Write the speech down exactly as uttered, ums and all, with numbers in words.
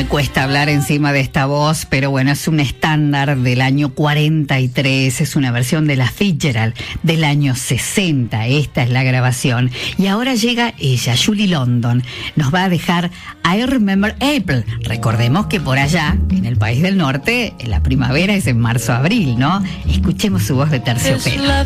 cuesta hablar encima de esta voz, pero bueno, es un estándar del año cuarenta y tres, es una versión de la Fitzgerald del año sesenta, esta es la grabación. Y ahora llega ella, Julie London, nos va a dejar I Remember April. Recordemos que por allá, en el país del norte, la primavera es en marzo-abril, ¿no? Escuchemos su voz de terciopelo.